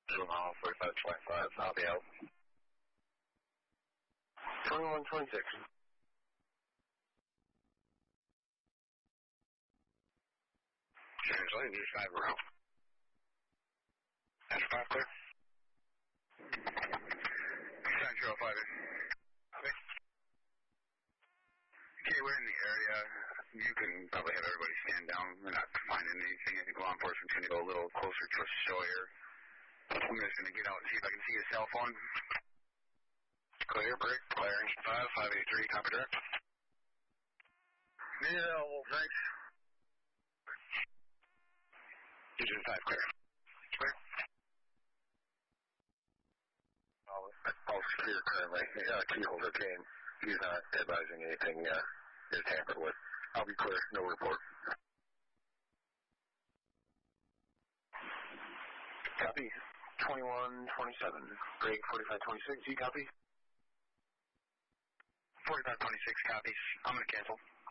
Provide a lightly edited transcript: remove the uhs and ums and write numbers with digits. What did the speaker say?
2 mile, 4525, I'll be out. 2126. Translate, do 5 around. After 5 clear. Central 5. Okay. Okay, we're in the area. You can probably have everybody stand down. We're not finding anything. I think law enforcement's going to go a little closer to Sawyer. I'm just going to get out and see if I can see his cell phone. Clear, break, clearing 5, 583, copy direct. Yeah, well, thanks. Engine 5, clear. Clear. All clear currently. Keyholder came. He's not advising anything is tampered with. I'll be clear. No report. Copy. 2127. Break 4526. You copy? 4526 copies. I'm going to cancel.